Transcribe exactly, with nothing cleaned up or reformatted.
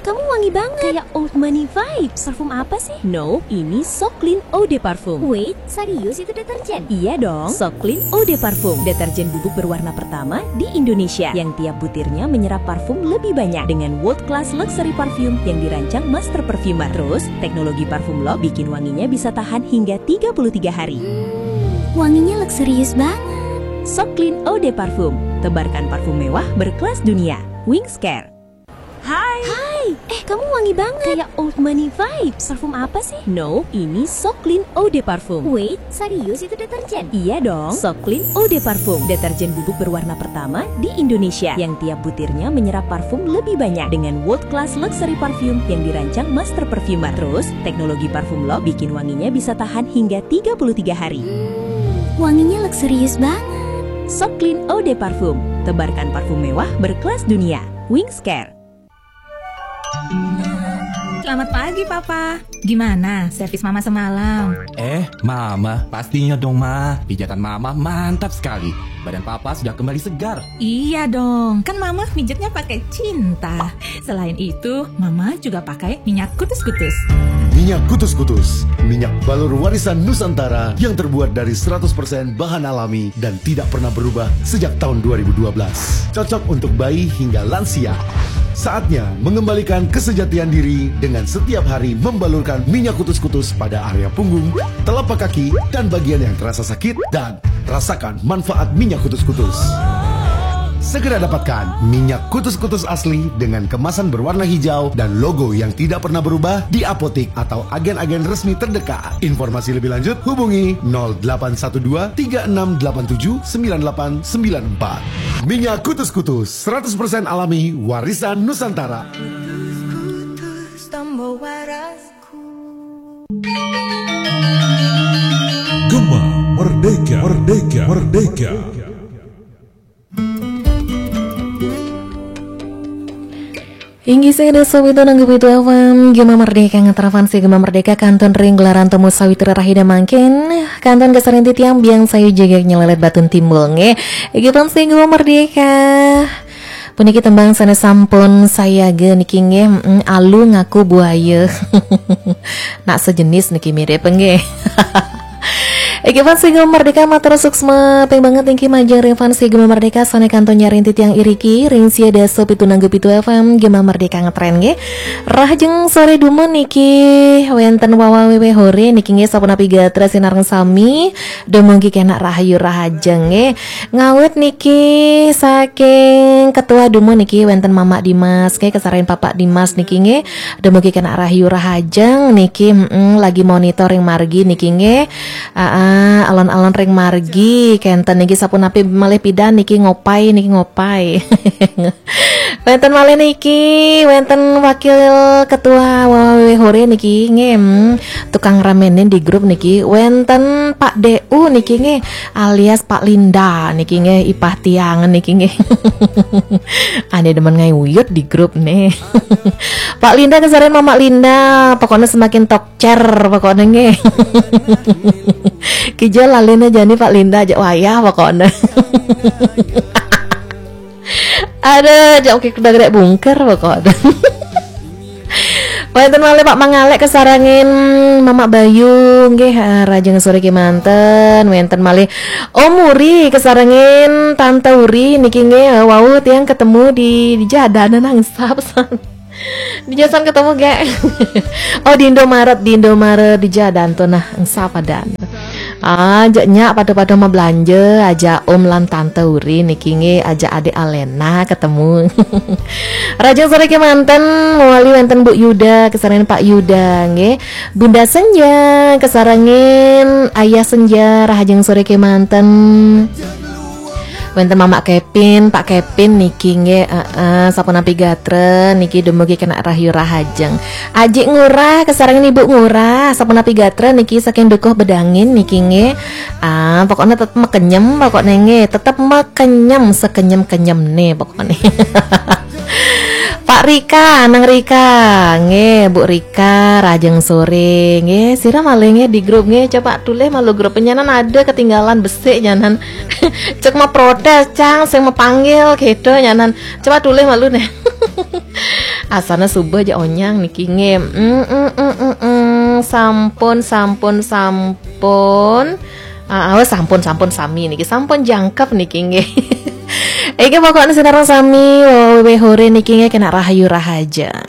kamu wangi banget. Kayak old money vibes. Parfum apa sih? No, ini So Clean Eau de Parfum. Wait, serius itu deterjen? Iya dong, So Clean Eau de Parfum, deterjen bubuk berwarna pertama di Indonesia yang tiap butirnya menyerap parfum lebih banyak dengan world class luxury parfum yang dirancang master perfumer. Terus, teknologi parfum lock bikin wanginya bisa tahan hingga tiga puluh tiga hari. Hmm, wanginya luxurious banget. So Clean Eau de Parfum, tebarkan parfum mewah berkelas dunia. Wings Care. Hai. Hai. Eh, kamu wangi banget. Kayak old money vibes. Parfum apa sih? No, ini So Clean Eau de Parfum. Wait, serius itu deterjen? Iya dong, So Clean Eau de Parfum, deterjen bubuk berwarna pertama di Indonesia yang tiap butirnya menyerap parfum lebih banyak dengan world class luxury parfum yang dirancang master perfumer. Terus, teknologi parfum lock bikin wanginya bisa tahan hingga tiga puluh tiga hari. Hmm, wanginya luxurious banget. So Clean Eau de Parfum, tebarkan parfum mewah berkelas dunia. Wings Care. Selamat pagi, Papa. Gimana servis Mama semalam? Eh, Mama, pastinya dong, Ma. Pijatan Mama mantap sekali. Badan Papa sudah kembali segar. Iya dong, kan Mama pijatnya pakai cinta. Selain itu, Mama juga pakai minyak kutus-kutus. Minyak kutus-kutus, minyak balur warisan Nusantara yang terbuat dari seratus persen bahan alami dan tidak pernah berubah sejak tahun dua ribu dua belas. Cocok untuk bayi hingga lansia. Saatnya mengembalikan kesejatian diri dengan setiap hari membalurkan minyak kutus-kutus pada area punggung, telapak kaki, dan bagian yang terasa sakit, dan rasakan manfaat minyak kutus-kutus. Segera dapatkan minyak kutus-kutus asli dengan kemasan berwarna hijau dan logo yang tidak pernah berubah di apotik atau agen-agen resmi terdekat. Informasi lebih lanjut hubungi nol delapan satu dua tiga enam delapan tujuh sembilan delapan sembilan empat. Minyak kutus-kutus seratus persen alami warisan Nusantara. Gema Merdeka, Merdeka, Merdeka. Inggi saya Sobi itu nanggup itu awam Gema Merdeka ngeteravansi Gema Merdeka Kanton ring gelaran temu sawitri rahida mangkin Kanton kesarin titiang biang sayu jaga nyelelet batun timbul nge Iki pansi Gema Merdeka Puniki tembang sana sampun saya ge niki nge mm, alu ngaku buaya Nak sejenis niki mirip nge Iki fansi Gema Merdeka matur suksma peng banget tingki majang ring fansi Gema Merdeka sone kanton nyarin titiang iriki ring sia desa pitu nanggup itu F M Gema Merdeka ngetren ge rahjeng sore dumun niki wenten wawa wewe hore niki nge sapuna pigatra sinareng sami demongki kena rahayu rahajeng nge ngawet niki saking ketua dumun niki wenten Mama Dimas nge kesarain Papa Dimas niki nge demongki kena rahayu rahajeng niki mm, lagi monitoring margi niki nge uh, Ah, alon-alon ring margi kenten niki sapunapi malih pidan niki ngopai niki ngopai. Wenten malih niki wenten wakil ketua wawe hore niki ngem tukang ramenin di grup niki wenten Pak D U niki nge alias Pak Linda niki nge ipah tiangan niki nge. Ane demen ngai wuyut di grup nih. Pak Linda kesarian Mama Linda pokoknya semakin tokcer pokoknya nge. Kijol lalina jani Pak Linda aja wayah pokoknya. Ada jauh kik udah gede bungker pokoknya. Wenten malih Pak Mangalek kesarangin Mama Bayu nggih rajeng sore ki manten wenten malih Om Uri kesarangin Tante Uri niki nggih wau tiang ketemu di di jadanan angsap di jasan ketemu gak. Oh di Indomaret di Indomaret di jadan tuh nah angsap padan. Aja nyak pada-pada mau belanja aja Om lan Tante Uri niki nge aja adik Alena ketemu. Rajeng sore ke manten wali wenten Bu Yuda kesarangin Pak Yuda nge Bunda Senja kesarangin Ayah Senja rajeng sore ke manten wenten Mama Kevin, Pak Kevin niki nge uh, uh, sapuna pigatre niki dumugi kena rahayu rahajeng. Aji ngurah kesarangin Ibu ngurah sapuna pigatre niki saking dukuh bedangin niki nge. Ah, pokoknya tetep mekenyem pokoknya nge, tetep mekenyem sekenyem-kenyem nih pokoknya. Pak Rika, Nang Rika, nge Bu Rika, rajeng sore, nge sira malingnya di grup nge coba tulis malu grup penyanan ada ketinggalan besik nyanan, cek mau protes, cang, saya mau panggil gitu nyanan, coba tulis malu nih. Asana subuh aja onyang niki nge. Mm, mm, mm, mm, mm. Sampun sampun sampun. Ah, awas sampun sampun sami niki sampun jangkep niki nge. Iki pokoknya sinarang sami wewe hore niki nge kena rahayu rahaja.